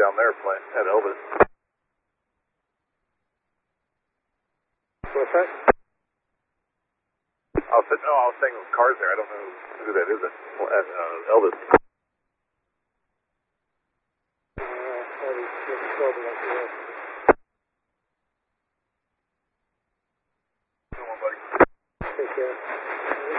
down there playing at Elvis. What's that? I was saying cars there. I don't know who that is at Elvis. That is trouble like that.